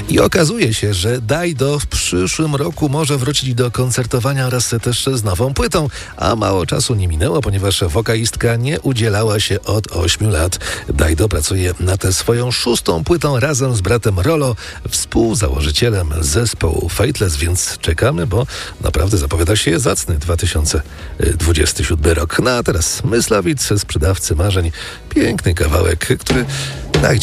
I okazuje się, że Dajdo w przyszłym roku może wrócić do koncertowania oraz też z nową płytą, a mało czasu nie minęło, ponieważ wokalistka nie udzielała się od 8 lat. Dajdo pracuje nad swoją 6. płytą razem z bratem Rolo, współzałożycielem zespołu Fateless, więc czekamy, bo naprawdę zapowiada się zacny 2027 rok. No a teraz Myslowic, sprzedawcy marzeń, piękny kawałek, który